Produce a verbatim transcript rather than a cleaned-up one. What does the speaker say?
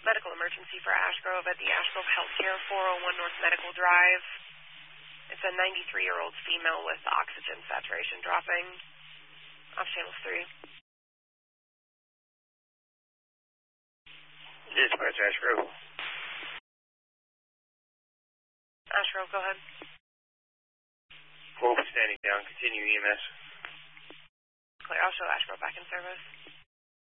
medical emergency for Ashgrove at the Ashgrove Healthcare, four oh one North Medical Drive. It's a ninety-three-year-old female with oxygen saturation dropping. Off channel three. Dispatch Ashgrove. Ashgrove, go ahead. Four standing down, continue E M S. Clear, I'll show Ashgrove back in service.